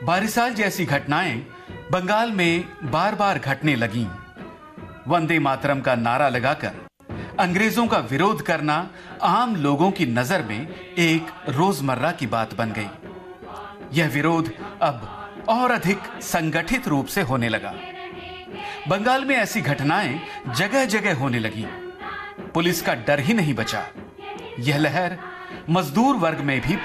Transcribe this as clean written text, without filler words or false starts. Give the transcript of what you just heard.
बारिसाल जैसी घटनाएं बंगाल में बार बार घटने लगीं। वंदे मातरम का नारा लगाकर अंग्रेजों का विरोध करना आम लोगों की नजर में एक रोजमर्रा की बात बन गई। यह विरोध अब और अधिक संगठित रूप से होने लगा। बंगाल में ऐसी घटनाएं जगह जगह होने लगी। पुलिस का डर ही नहीं बचा। यह लहर मजदूर वर्ग में भी